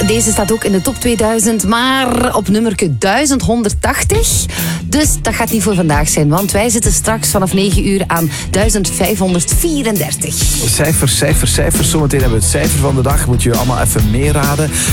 Deze staat ook in de top 2000, maar op nummer 1180. Dus dat gaat niet voor vandaag zijn, want wij zitten straks vanaf 9 uur aan 1534. Cijfers. Zometeen hebben we het cijfer van de dag. Moet je allemaal even meeraden.